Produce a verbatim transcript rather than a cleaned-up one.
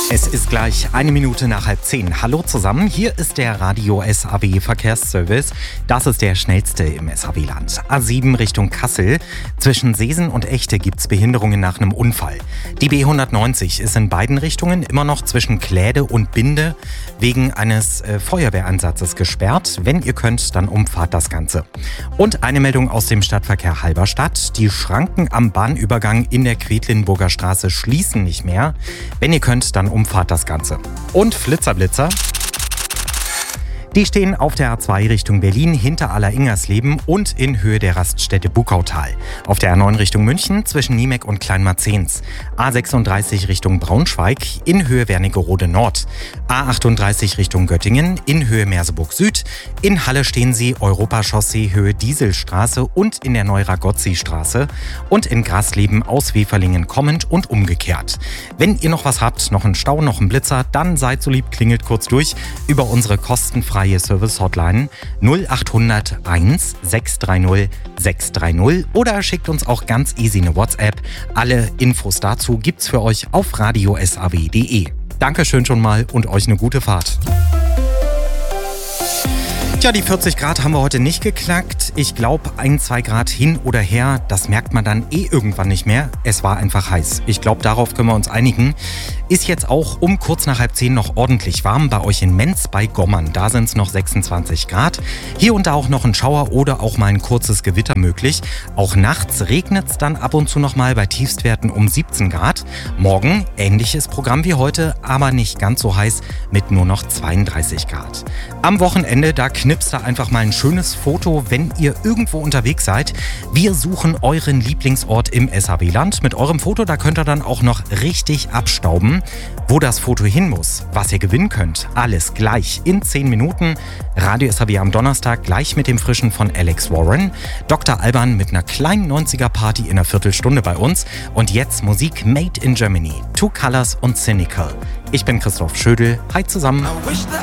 Es ist gleich eine Minute nach halb zehn. Hallo zusammen, hier ist der Radio S A W Verkehrsservice. Das ist der schnellste im S A W-Land. A sieben Richtung Kassel. Zwischen Seesen und Echte gibt's Behinderungen nach einem Unfall. Die B hundertneunzig ist in beiden Richtungen immer noch zwischen Kläde und Binde wegen eines äh, Feuerwehreinsatzes gesperrt. Wenn ihr könnt, dann umfahrt das Ganze. Und eine Meldung aus dem Stadtverkehr Halberstadt. Die Schranken am Bahnübergang in der Quedlinburger Straße schließen nicht mehr. Wenn ihr könnt, dann umfahrt das Ganze. Und Flitzerblitzer. Die stehen auf der A zwei Richtung Berlin hinter Aller-Ingersleben und in Höhe der Raststätte Bukautal. Auf der A neun Richtung München zwischen Niemek und Kleinmarzens. A sechsunddreißig Richtung Braunschweig in Höhe Wernigerode Nord. A achtunddreißig Richtung Göttingen in Höhe Merseburg Süd. In Halle stehen sie Europachaussee Höhe Dieselstraße und in der Neuragozzi-Straße. Und in Grasleben aus Weferlingen kommend und umgekehrt. Wenn ihr noch was habt, noch einen Stau, noch einen Blitzer, dann seid so lieb, klingelt kurz durch über unsere kostenfreie Service-Hotline null acht null null eins sechs drei null sechs drei null oder schickt uns auch ganz easy eine WhatsApp. Alle Infos dazu gibt's für euch auf radio s a w punkt d e. Dankeschön schon mal und euch eine gute Fahrt. Tja, die vierzig Grad haben wir heute nicht geknackt. Ich glaube, ein, zwei Grad hin oder her, das merkt man dann eh irgendwann nicht mehr. Es war einfach heiß. Ich glaube, darauf können wir uns einigen. Ist jetzt auch um kurz nach halb zehn noch ordentlich warm bei euch in Menz bei Gommern. Da sind es noch sechsundzwanzig Grad. Hier und da auch noch ein Schauer oder auch mal ein kurzes Gewitter möglich. Auch nachts regnet es dann ab und zu noch mal bei Tiefstwerten um siebzehn Grad. Morgen ähnliches Programm wie heute, aber nicht ganz so heiß mit nur noch zweiunddreißig Grad. Am Wochenende, da knipst da einfach mal ein schönes Foto, wenn ihr irgendwo unterwegs seid. Wir suchen euren Lieblingsort im S A W-Land. Mit eurem Foto, da könnt ihr dann auch noch richtig abstauben. Wo das Foto hin muss, was ihr gewinnen könnt, alles gleich in zehn Minuten. Radio S A W am Donnerstag gleich mit dem Frischen von Alex Warren. Doktor Alban mit einer kleinen neunziger-Party in einer Viertelstunde bei uns. Und jetzt Musik Made in Germany. Two Colors und Cynical. Ich bin Christoph Schödel. Hi zusammen.